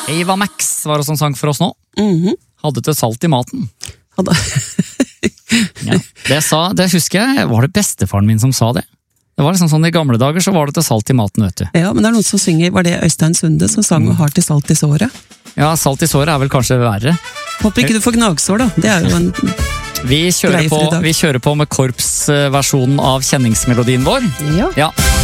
Ava Max var det som sang for oss nå. Hadde til salt i maten. Ja, det husker jeg, var det bestefaren min som sa det. Det var liksom sånn, i gamle dager så var det til salt i maten, vet du. Ja, men det er noen som synger, var det Øystein Sunde som sang og har til salt i såret? Ja, salt i såret er vel kanskje verre. Håper ikke du får gnagsår da, det er jo en vi kjører på med korpsversjonen av kjenningsmelodien vår. Ja.